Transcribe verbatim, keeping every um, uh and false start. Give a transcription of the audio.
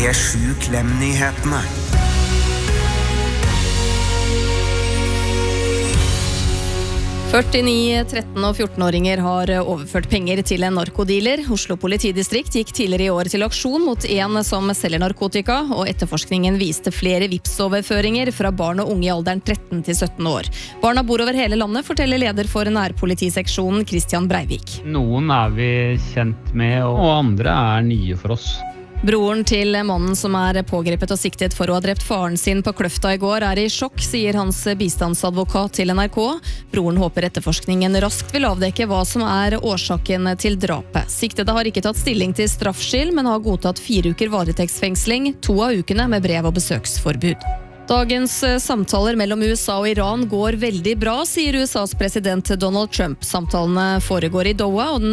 P sju Klem-nyhetene. førtini-, tretten- og fjorten-åringer har overført penger til en narkodealer. Oslo politidistrikt gikk tidligere i år til aksjon mot en som selger narkotika, og etterforskningen viste flere vipsoverføringer fra barn og unge i alderen tretten til sytten år. Barna bor over hele landet, forteller leder for nærpolitiseksjonen Christian Breivik. Noen er vi kjent med, og andre er nye for oss. Broren til mannen som er pågrepet og siktet for å ha drept faren sin på Kløfta i går er i sjokk, sier hans bistandsadvokat til N R K. Broren håper etterforskningen raskt vil avdekke hva som er årsaken til drapet. Siktede har ikke tatt stilling til straffskyld, men har godtatt fire uker varetektsfengsling, to av ukene med brev- og besøksforbud. Dagens samtaler mellom U S A og Iran går veldig bra, sier U S As president Donald Trump. Samtalene foregår i Doha, og den